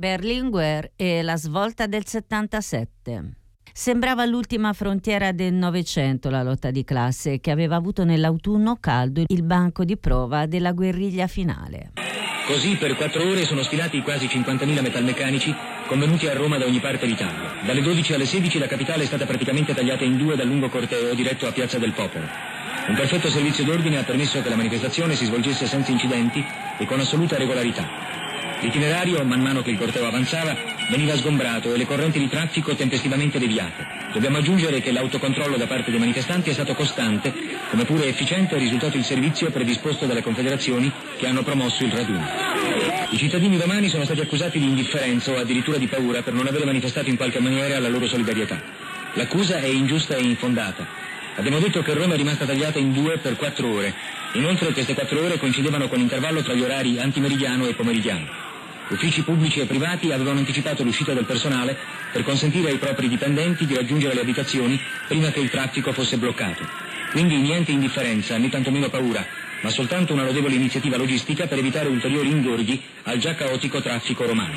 Berlinguer e la svolta del 77. Sembrava l'ultima frontiera del Novecento la lotta di classe che aveva avuto nell'autunno caldo il banco di prova della guerriglia finale. Così per 4 ore sono sfilati i quasi 50.000 metalmeccanici convenuti a Roma da ogni parte d'Italia. Dalle 12 alle 16 la capitale è stata praticamente tagliata in due dal lungo corteo diretto a Piazza del Popolo. Un perfetto servizio d'ordine ha permesso che la manifestazione si svolgesse senza incidenti e con assoluta regolarità. L'itinerario, man mano che il corteo avanzava, veniva sgombrato e le correnti di traffico tempestivamente deviate. Dobbiamo aggiungere che l'autocontrollo da parte dei manifestanti è stato costante, come pure efficiente è risultato il servizio predisposto dalle confederazioni che hanno promosso il raduno. I cittadini romani sono stati accusati di indifferenza o addirittura di paura per non aver manifestato in qualche maniera la loro solidarietà. L'accusa è ingiusta e infondata. Abbiamo detto che Roma è rimasta tagliata in due per 4 ore. Inoltre queste 4 ore coincidevano con intervallo tra gli orari antimeridiano e pomeridiano. Uffici pubblici e privati avevano anticipato l'uscita del personale per consentire ai propri dipendenti di raggiungere le abitazioni prima che il traffico fosse bloccato. Quindi niente indifferenza, né tantomeno paura, ma soltanto una lodevole iniziativa logistica per evitare ulteriori ingorghi al già caotico traffico romano.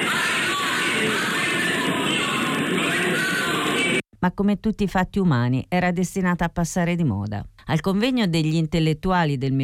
Ma come tutti i fatti umani era destinata a passare di moda. Al convegno degli intellettuali del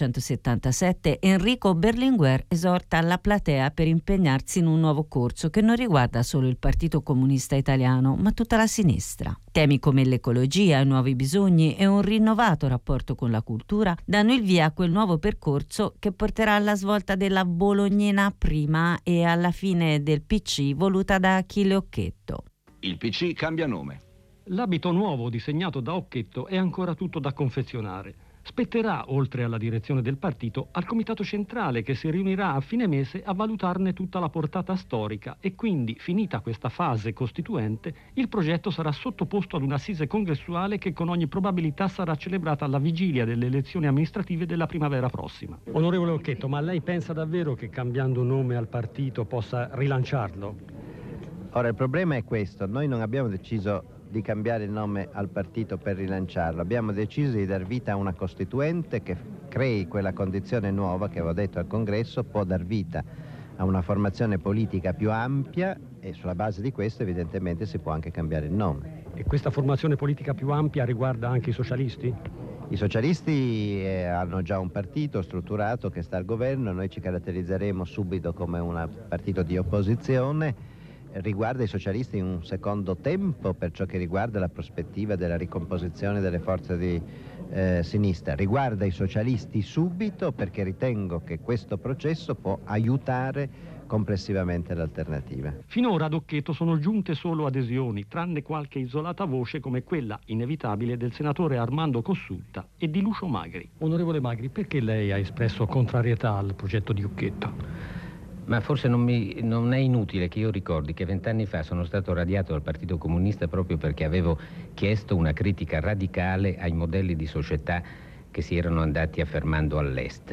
1977 Enrico Berlinguer esorta la platea per impegnarsi in un nuovo corso che non riguarda solo il Partito Comunista Italiano, ma tutta la sinistra. Temi come l'ecologia, i nuovi bisogni e un rinnovato rapporto con la cultura danno il via a quel nuovo percorso che porterà alla svolta della Bolognina prima e alla fine del PC voluta da Achille Occhetto. Il PC cambia nome. L'abito nuovo disegnato da Occhetto è ancora tutto da confezionare. Spetterà, oltre alla direzione del partito, al comitato centrale che si riunirà a fine mese a valutarne tutta la portata storica e quindi, finita questa fase costituente, il progetto sarà sottoposto ad un'assise congressuale che con ogni probabilità sarà celebrata alla vigilia delle elezioni amministrative della primavera prossima. Onorevole Occhetto, ma lei pensa davvero che cambiando nome al partito possa rilanciarlo? Ora, il problema è questo: noi non abbiamo deciso di cambiare il nome al partito per rilanciarlo, abbiamo deciso di dar vita a una costituente che crei quella condizione nuova che avevo detto al congresso, può dar vita a una formazione politica più ampia e sulla base di questo evidentemente si può anche cambiare il nome. E questa formazione politica più ampia riguarda anche i socialisti? I socialisti hanno già un partito strutturato che sta al governo, noi ci caratterizzeremo subito come un partito di opposizione. Riguarda i socialisti in un secondo tempo per ciò che riguarda la prospettiva della ricomposizione delle forze di sinistra. Riguarda i socialisti subito perché ritengo che questo processo può aiutare complessivamente l'alternativa. Finora ad Occhetto sono giunte solo adesioni, tranne qualche isolata voce come quella inevitabile del senatore Armando Cossulta e di Lucio Magri. Onorevole Magri, perché lei ha espresso contrarietà al progetto di Occhetto? Ma forse non è inutile che io ricordi che 20 anni fa sono stato radiato dal Partito Comunista proprio perché avevo chiesto una critica radicale ai modelli di società che si erano andati affermando all'est.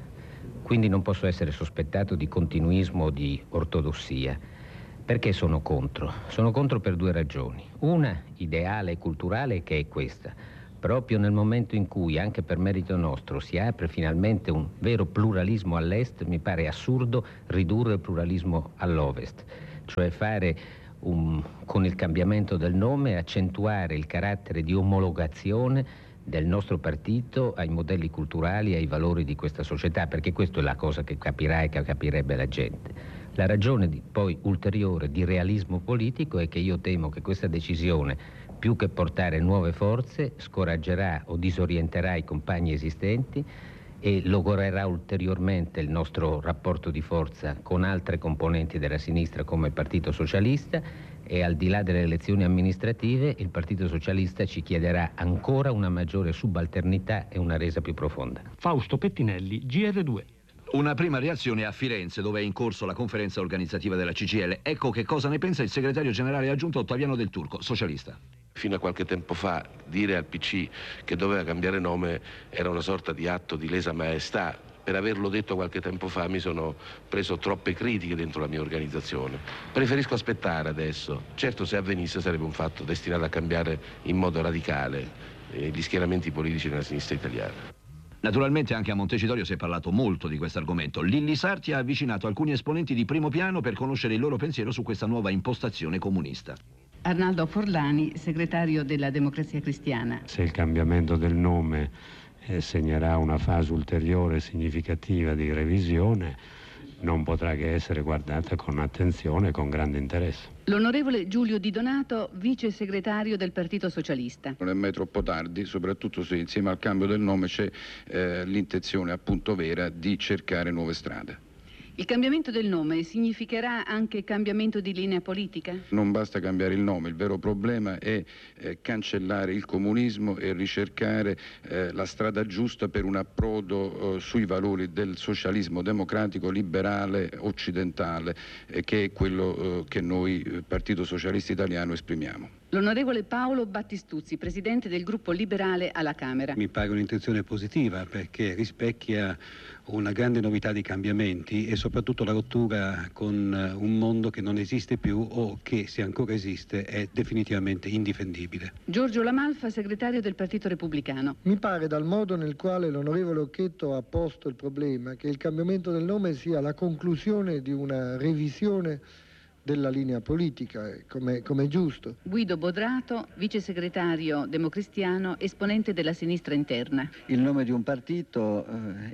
Quindi non posso essere sospettato di continuismo o di ortodossia. Perché sono contro? Sono contro per 2 ragioni. Una, ideale e culturale, che è questa. Proprio nel momento in cui, anche per merito nostro, si apre finalmente un vero pluralismo all'est, mi pare assurdo ridurre il pluralismo all'ovest, cioè fare con il cambiamento del nome accentuare il carattere di omologazione del nostro partito ai modelli culturali e ai valori di questa società, perché questa è la cosa che capirà e che capirebbe la gente. La ragione poi ulteriore di realismo politico è che io temo che questa decisione, più che portare nuove forze, scoraggerà o disorienterà i compagni esistenti e logorerà ulteriormente il nostro rapporto di forza con altre componenti della sinistra come il Partito Socialista, e al di là delle elezioni amministrative il Partito Socialista ci chiederà ancora una maggiore subalternità e una resa più profonda. Fausto Pettinelli, GR2. Una prima reazione a Firenze, dove è in corso la conferenza organizzativa della CGIL. Ecco che cosa ne pensa il segretario generale aggiunto Ottaviano Del Turco, socialista. Fino a qualche tempo fa dire al PC che doveva cambiare nome era una sorta di atto di lesa maestà. Per averlo detto qualche tempo fa mi sono preso troppe critiche dentro la mia organizzazione. Preferisco aspettare adesso. Certo, se avvenisse sarebbe un fatto destinato a cambiare in modo radicale gli schieramenti politici nella sinistra italiana. Naturalmente anche a Montecitorio si è parlato molto di questo argomento. Lilli Sarti ha avvicinato alcuni esponenti di primo piano per conoscere il loro pensiero su questa nuova impostazione comunista. Arnaldo Forlani, segretario della Democrazia Cristiana. Se il cambiamento del nome segnerà una fase ulteriore significativa di revisione, non potrà che essere guardata con attenzione e con grande interesse. L'onorevole Giulio Di Donato, vice segretario del Partito Socialista. Non è mai troppo tardi, soprattutto se insieme al cambio del nome c'è l'intenzione appunto vera di cercare nuove strade. Il cambiamento del nome significherà anche cambiamento di linea politica? Non basta cambiare il nome, il vero problema è cancellare il comunismo e ricercare la strada giusta per un approdo sui valori del socialismo democratico liberale occidentale, che è quello che noi Partito Socialista Italiano esprimiamo. L'onorevole Paolo Battistuzzi, presidente del gruppo liberale alla Camera. Mi pare un'intenzione positiva perché rispecchia una grande novità di cambiamenti e soprattutto la rottura con un mondo che non esiste più o che, se ancora esiste, è definitivamente indifendibile. Giorgio Lamalfa, segretario del Partito Repubblicano. Mi pare, dal modo nel quale l'onorevole Occhetto ha posto il problema, che il cambiamento del nome sia la conclusione di una revisione della linea politica, come giusto. Guido Bodrato, vice segretario democristiano, esponente della sinistra interna. Il nome di un partito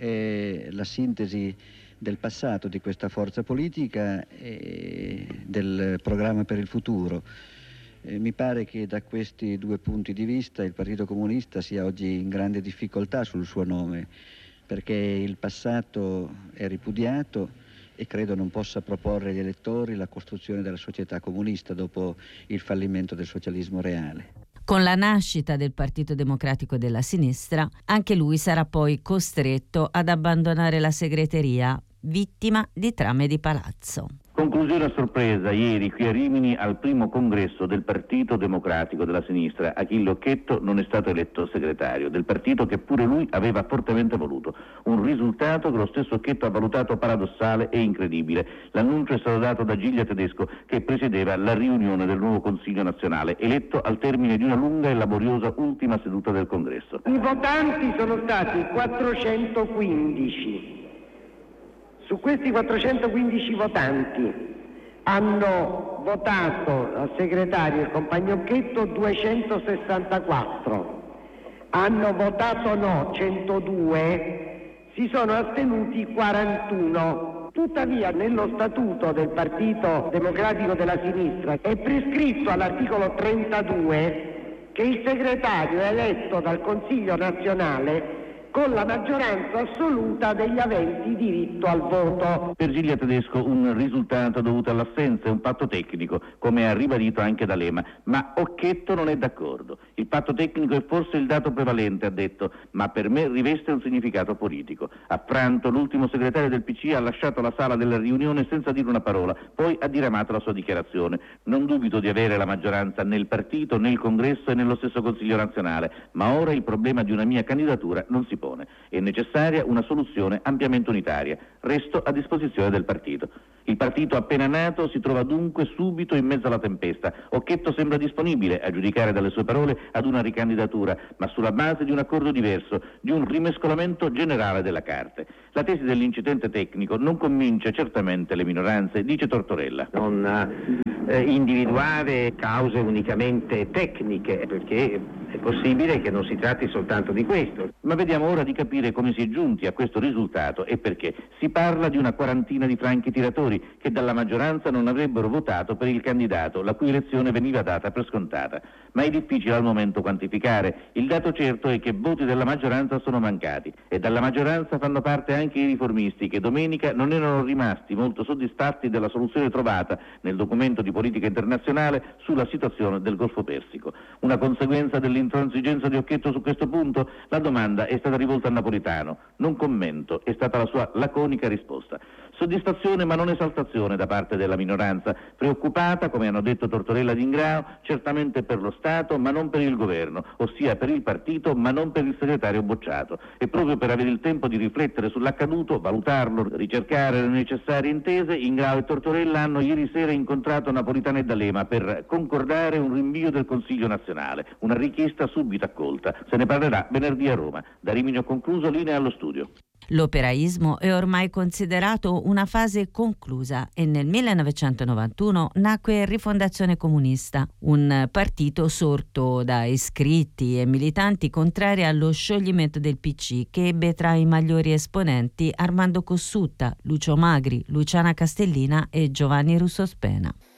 è la sintesi del passato di questa forza politica e del programma per il futuro. Mi pare che da questi due punti di vista il Partito Comunista sia oggi in grande difficoltà sul suo nome, perché il passato è ripudiato e credo non possa proporre agli elettori la costruzione della società comunista dopo il fallimento del socialismo reale. Con la nascita del Partito Democratico della Sinistra, anche lui sarà poi costretto ad abbandonare la segreteria, vittima di trame di palazzo. Conclusione a sorpresa ieri qui a Rimini al primo congresso del Partito Democratico della Sinistra. Achille Occhetto non è stato eletto segretario del partito che pure lui aveva fortemente voluto. Un risultato che lo stesso Occhetto ha valutato paradossale e incredibile. L'annuncio è stato dato da Gilia Tedesco, che presiedeva la riunione del nuovo Consiglio nazionale, eletto al termine di una lunga e laboriosa ultima seduta del congresso. I votanti sono stati 415. Su questi 415 votanti hanno votato al segretario il compagno Occhetto 264, hanno votato no 102, si sono astenuti 41. Tuttavia nello statuto del Partito Democratico della Sinistra è prescritto all'articolo 32 che il segretario è eletto dal Consiglio nazionale con la maggioranza assoluta degli aventi diritto al voto. Per Gilia Tedesco un risultato dovuto all'assenza e un patto tecnico, come ha ribadito anche D'Alema, ma Occhetto non è d'accordo. Il patto tecnico è forse il dato prevalente, ha detto, ma per me riveste un significato politico. Affranto, l'ultimo segretario del PC ha lasciato la sala della riunione senza dire una parola, poi ha diramato la sua dichiarazione. Non dubito di avere la maggioranza nel partito, nel congresso e nello stesso Consiglio nazionale, ma ora il problema di una mia candidatura non si pone. È necessaria una soluzione ampiamente unitaria. Resto a disposizione del partito. Il partito appena nato si trova dunque subito in mezzo alla tempesta. Occhetto sembra disponibile, a giudicare dalle sue parole, ad una ricandidatura, ma sulla base di un accordo diverso, di un rimescolamento generale della carte. La tesi dell'incidente tecnico non convince certamente le minoranze, dice Tortorella. Non individuare cause unicamente tecniche, perché è possibile che non si tratti soltanto di questo. Ma vediamo ora di capire come si è giunti a questo risultato e perché. Si parla di una quarantina di franchi tiratori che dalla maggioranza non avrebbero votato per il candidato, la cui elezione veniva data per scontata. Ma è difficile al momento quantificare. Il dato certo è che voti della maggioranza sono mancati e dalla maggioranza fanno parte anche i riformisti che domenica non erano rimasti molto soddisfatti della soluzione trovata nel documento di politica internazionale sulla situazione del Golfo Persico. Una conseguenza dell'intransigenza di Occhetto su questo punto? La domanda è stata rivolta a Napolitano. Non commento, è stata la sua laconica risposta. Soddisfazione ma non esaltazione da parte della minoranza, preoccupata, come hanno detto Tortorella ed Ingrao, certamente per lo Stato ma non per il governo, ossia per il partito ma non per il segretario Bocciato. E proprio per avere il tempo di riflettere sull'accaduto, valutarlo, ricercare le necessarie intese, Ingrao e Tortorella hanno ieri sera incontrato Napolitano e D'Alema per concordare un rinvio del Consiglio nazionale, una richiesta subito accolta. Se ne parlerà venerdì a Roma. Da Rimini ho concluso, linea allo studio. L'operaismo è ormai considerato una fase conclusa e nel 1991 nacque Rifondazione Comunista, un partito sorto da iscritti e militanti contrari allo scioglimento del PC, che ebbe tra i maggiori esponenti Armando Cossutta, Lucio Magri, Luciana Castellina e Giovanni Russo Spena.